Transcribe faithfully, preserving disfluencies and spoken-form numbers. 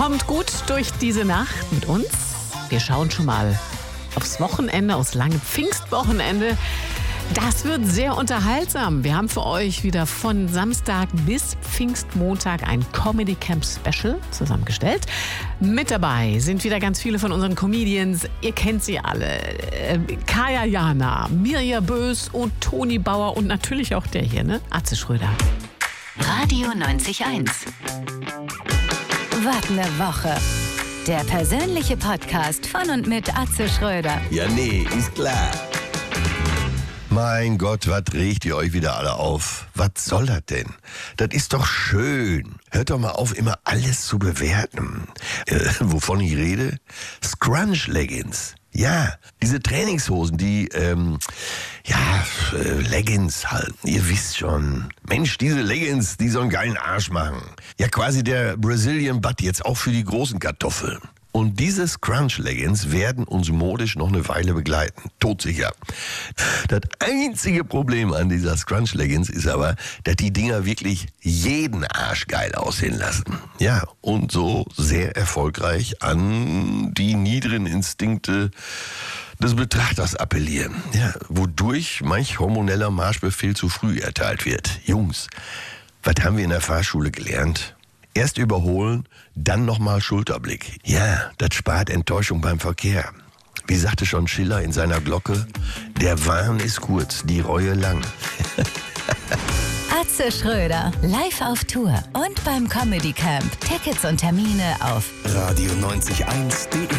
Kommt gut durch diese Nacht mit uns. Wir schauen schon mal aufs Wochenende, aufs lange Pfingstwochenende. Das wird sehr unterhaltsam. Wir haben für euch wieder von Samstag bis Pfingstmontag ein Comedy Camp Special zusammengestellt. Mit dabei sind wieder ganz viele von unseren Comedians. Ihr kennt sie alle. Äh, Kaya Jana, Mirja Bös und Toni Bauer und natürlich auch der hier, ne? Atze Schröder. Radio neunzig Komma eins. Was ne Woche. Der persönliche Podcast von und mit Atze Schröder. Ja, nee, ist klar. Mein Gott, was regt ihr euch wieder alle auf? Was soll das denn? Das ist doch schön. Hört doch mal auf, immer alles zu bewerten. Äh, wovon ich rede? Scrunch-Leggings. Ja, diese Trainingshosen, die, ähm, ja, äh, Leggings halt, ihr wisst schon. Mensch, diese Leggings, die so einen geilen Arsch machen. Ja, quasi der Brazilian Butt jetzt auch für die großen Kartoffeln. Und diese Scrunch-Leggings werden uns modisch noch eine Weile begleiten. Todsicher. Das einzige Problem an dieser Scrunch-Leggings ist aber, dass die Dinger wirklich jeden Arsch geil aussehen lassen. Ja, und so sehr erfolgreich an die niederen Instinkte des Betrachters appellieren. Ja, wodurch manch hormoneller Marschbefehl zu früh erteilt wird. Jungs, was haben wir in der Fahrschule gelernt? Erst überholen, dann nochmal Schulterblick. Ja, das spart Enttäuschung beim Verkehr. Wie sagte schon Schiller in seiner Glocke, der Wahn ist kurz, die Reue lang. Atze Schröder, live auf Tour und beim Comedy Camp. Tickets und Termine auf radio neunzig Komma eins punkt de